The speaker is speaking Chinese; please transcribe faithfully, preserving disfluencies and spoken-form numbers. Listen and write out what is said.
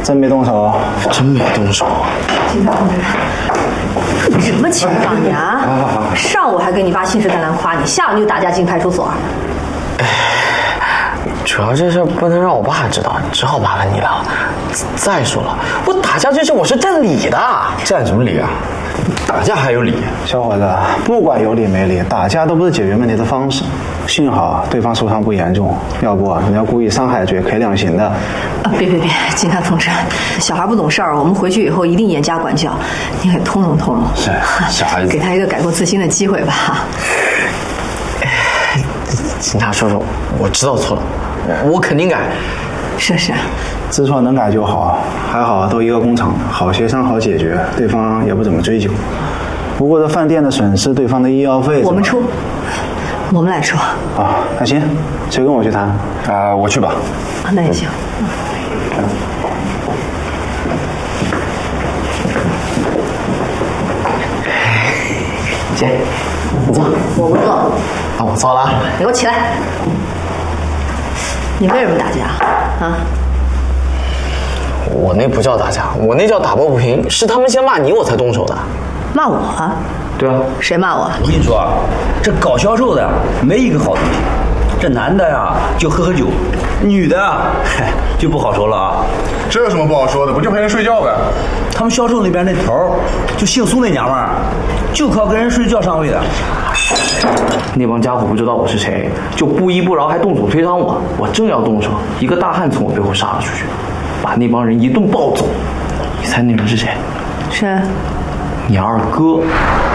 真没动手？ 真没动手。 警察同志，你什么情况你啊？上午还给你发信誓旦旦夸你，下午你就打架进派出所。 主要这事不能让我爸知道，只好麻烦你了。再说了，我打架这事我是占理的。 占什么理啊？打架还有理？ 小伙子，不管有理没理，打架都不是解决问题的方式。幸好对方受伤不严重，要不人家故意伤害罪，可以量刑的。 啊，别别别，警察同志，小孩不懂事儿，我们回去以后一定严加管教，你给通融通融， 是小孩子， 给他一个改过自新的机会吧。 警察叔叔，我知道错了，我肯定改。 是是， 知错能改就好，还好都一个工厂，好协商好解决，对方也不怎么追究。不过这饭店的损失，对方的医药费我们出，我们来出。 啊，那行，谁跟我去谈？ 啊，我去吧。 啊，那也行。嗯姐，你坐。 我不坐。 啊，我坐了。 你给我起来！你为什么打架啊？ 我那不叫打架，我那叫打抱不平，是他们先骂你，我才动手的。 骂我？ 对啊。 谁骂我？ 我跟你说啊，这搞销售的没一个好东西。这男的呀就喝喝酒，女的啊就不好说了啊。 这有什么不好说的？不就陪人睡觉呗？ 他们销售那边那头就姓苏那娘们儿，就靠跟人睡觉上位的。 那帮家伙不知道我是谁，就不依不饶，还动手推搡我。我正要动手，一个大汉从我背后杀了出去，把那帮人一顿暴揍。你猜那人是谁？ 谁？ 你二哥。